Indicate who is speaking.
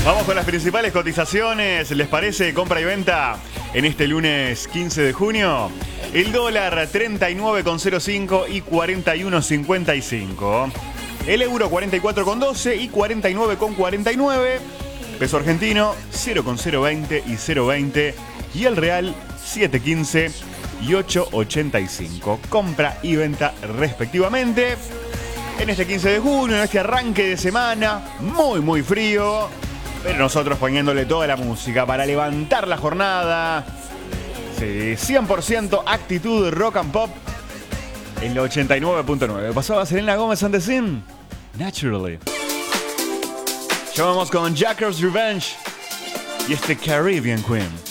Speaker 1: Vamos con las principales cotizaciones. ¿Les parece? Compra y venta en este lunes 15 de junio. El dólar 39,05 y 41,55. El euro 44,12 y 49,49. Peso argentino 0,020 y 0,20. Y el real 7,15 y 8,85. Compra y venta respectivamente. En este 15 de junio, en este arranque de semana, muy frío. Pero nosotros poniéndole toda la música para levantar la jornada. Sí, 100% actitud rock and pop en la 89.9. Pasaba Selena Gómez and the Sin, Naturally. Ya vamos con Jacker's Revenge y este Caribbean Queen.